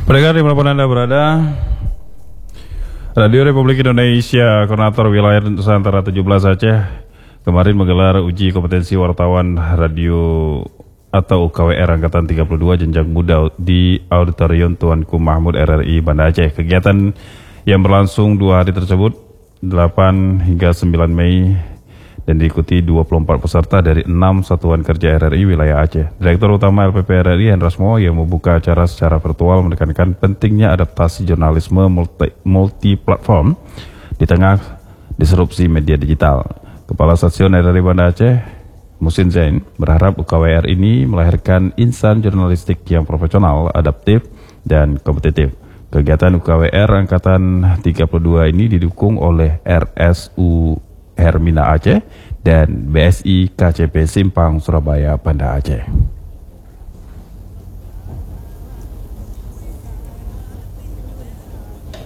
Pendengar dimanapun Anda berada, Radio Republik Indonesia, Koordinator Wilayah Nusantara 17 Aceh kemarin menggelar uji kompetensi wartawan radio atau UKWR Angkatan 32 Jenjang Muda di Auditorium Tuanku Mahmud RRI Banda Aceh. Kegiatan yang berlangsung 2 hari tersebut 8 hingga 9 Mei dan diikuti 24 peserta dari 6 satuan kerja RRI wilayah Aceh. Direktur Utama LPP RRI Hendrasmo yang membuka acara secara virtual menekankan pentingnya adaptasi jurnalisme multi-platform di tengah disrupsi media digital. Kepala Stasiun RRI Banda Aceh, Musin Zain, berharap UKWR ini melahirkan insan jurnalistik yang profesional, adaptif, dan kompetitif. Kegiatan UKWR Angkatan 32 ini didukung oleh RSU Hermina Aceh dan BSI KCP Simpang Surabaya Banda Aceh.